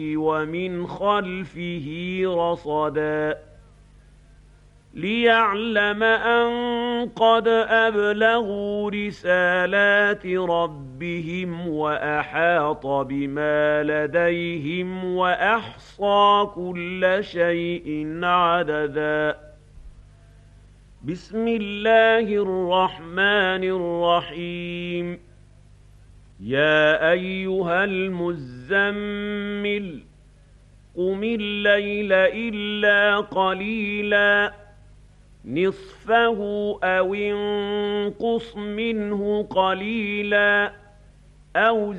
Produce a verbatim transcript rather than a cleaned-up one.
ومن خلفه رصدا ليعلم أن قد أبلغوا رسالات ربهم وأحاط بما لديهم وأحصى كل شيء عددا. بسم الله الرحمن الرحيم. يا أيها المزمل قم الليل إلا قليلا نصفه أو انقص منه قليلا أو